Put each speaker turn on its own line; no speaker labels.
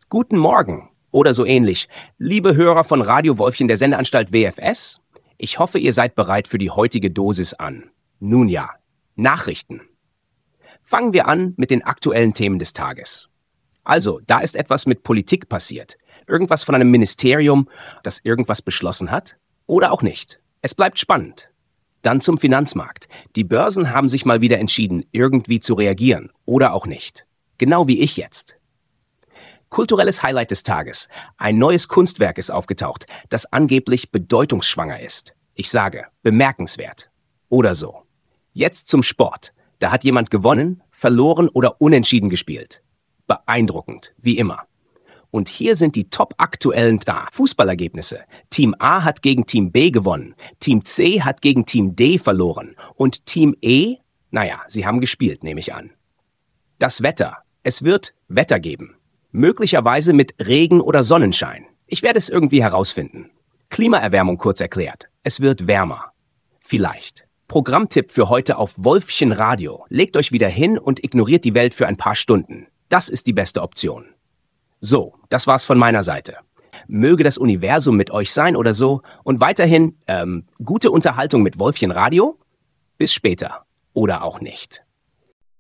Guten Morgen oder so ähnlich. Liebe Hörer von Radio Wolfchen der Sendeanstalt WFS, ich hoffe, ihr seid bereit für die heutige Dosis an. Nun ja, Nachrichten. Fangen wir an mit den aktuellen Themen des Tages. Also, da ist etwas mit Politik passiert. Irgendwas von einem Ministerium, das irgendwas beschlossen hat. Oder auch nicht. Es bleibt spannend. Dann zum Finanzmarkt. Die Börsen haben sich mal wieder entschieden, irgendwie zu reagieren. Oder auch nicht. Genau wie ich jetzt. Kulturelles Highlight des Tages. Ein neues Kunstwerk ist aufgetaucht, das angeblich bedeutungsschwanger ist. Ich sage, bemerkenswert. Oder so. Jetzt zum Sport. Da hat jemand gewonnen, verloren oder unentschieden gespielt. Beeindruckend, wie immer. Und hier sind die top aktuellen Fußballergebnisse. Team A hat gegen Team B gewonnen. Team C hat gegen Team D verloren. Und Team E, naja, sie haben gespielt, nehme ich an. Das Wetter. Es wird Wetter geben. Möglicherweise mit Regen oder Sonnenschein. Ich werde es irgendwie herausfinden. Klimaerwärmung kurz erklärt. Es wird wärmer. Vielleicht. Programmtipp für heute auf Wolfchen Radio. Legt euch wieder hin und ignoriert die Welt für ein paar Stunden. Das ist die beste Option. So, das war's von meiner Seite. Möge das Universum mit euch sein oder so. Und weiterhin, gute Unterhaltung mit Wolfchen Radio. Bis später. Oder auch nicht.